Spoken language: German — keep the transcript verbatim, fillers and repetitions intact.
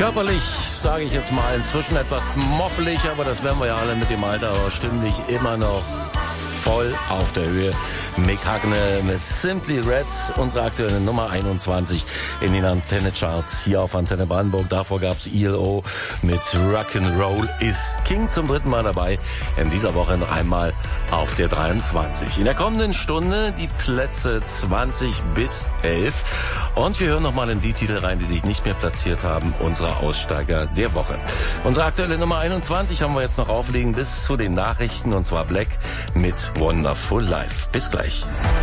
Körperlich, sage ich jetzt mal, inzwischen etwas moppelig, aber das werden wir ja alle mit dem Alter, aber stimmlich immer noch voll auf der Höhe. Mick Hucknall mit Simply Red, unsere aktuelle Nummer einundzwanzig in den Antenne-Charts hier auf Antenne Brandenburg. Davor gab's E L O mit Rock'n'Roll is King zum dritten Mal dabei. In dieser Woche noch einmal auf der dreiundzwanzig. In der kommenden Stunde die Plätze zwanzig bis elf. Und wir hören nochmal in die Titel rein, die sich nicht mehr platziert haben. Unsere Aussteiger der Woche. Unsere aktuelle Nummer einundzwanzig haben wir jetzt noch auflegen bis zu den Nachrichten. Und zwar Black mit Wonderful Life. Bis gleich.